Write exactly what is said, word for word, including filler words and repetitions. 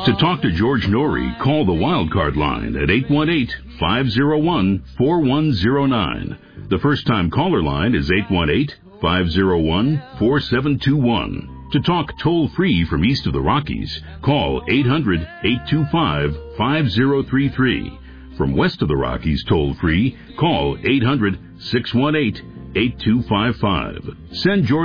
To talk to George Norrie, call the Wildcard line at eight one eight, five oh one, four one oh nine. The first-time caller line is eight one eight, five oh one, four seven two one. To talk toll-free from east of the Rockies, call eight hundred, eight two five, five oh three three. From west of the Rockies toll-free, call eight hundred, six one eight, eight two five five. Send George